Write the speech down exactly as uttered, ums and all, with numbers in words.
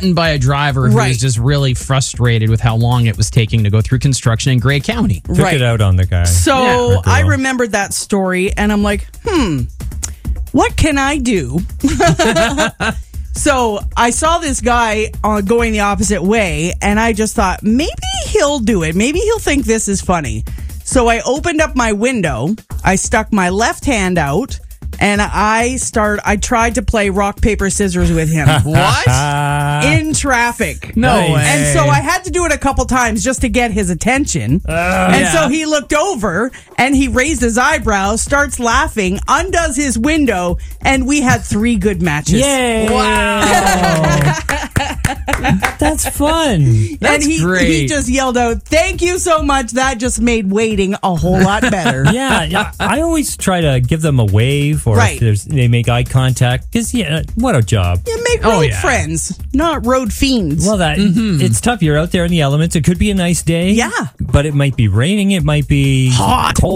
written by a driver who Right. was just really frustrated with how long it was taking to go through construction in Gray County. Took Right. it out on the guy. So Yeah. Or I girl. remembered that story and I'm like, hmm, what can I do? So I saw this guy uh, going the opposite way and I just thought, maybe he'll do it. Maybe he'll think this is funny. So I opened up my window. I stuck my left hand out and I start. I tried to play rock, paper, scissors with him. What? In traffic. No Nice. way. And so I had to do it a couple times just to get his attention. and Yeah. so he looked over and he raised his eyebrows, starts laughing, undoes his window, and we had three good matches. Yay! Wow. That's fun. That's and he, great. he just yelled out, "Thank you so much." That just made waiting a whole lot better. Yeah, yeah, I always try to give them a wave, or Right. if there's, they make eye contact. Because yeah, what a job. You make Oh, road yeah. friends, not road fiends. Well, that it's tough. You're out there in the elements. It could be a nice day. Yeah. but it might be raining. It might be Hot. cold.